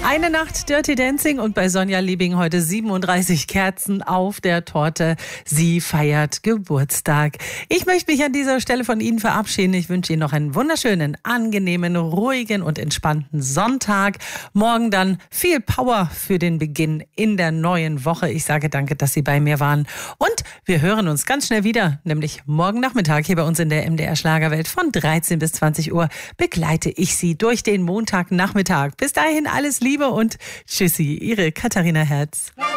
Eine Nacht Dirty Dancing und bei Sonja Liebing heute 37 Kerzen auf der Torte. Sie feiert Geburtstag. Ich möchte mich an dieser Stelle von Ihnen verabschieden. Ich wünsche Ihnen noch einen wunderschönen, angenehmen, ruhigen und entspannten Sonntag. Morgen dann viel Power für den Beginn in der neuen Woche. Ich sage danke, dass Sie bei mir waren. Und wir hören uns ganz schnell wieder, nämlich morgen Nachmittag hier bei uns in der MDR Schlagerwelt von 13 bis 20 Uhr begleite ich Sie durch den Montagnachmittag. Bis dahin alles Liebe und Tschüssi, Ihre Katharina Herz.